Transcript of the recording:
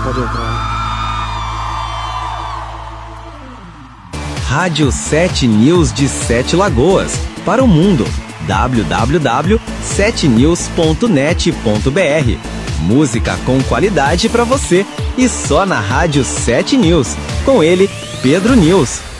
pode entrar. Rádio 7 News de Sete Lagoas, para o mundo. www.7news.net.br. Música com qualidade para você e só na Rádio 7 News. Com ele, Pedro News.